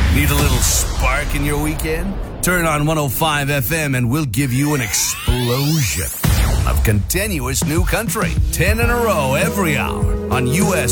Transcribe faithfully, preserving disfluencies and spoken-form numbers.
Need a little spark in your weekend? Turn on one oh five F M and we'll give you an explosion of continuous new country. ten in a row every hour on U S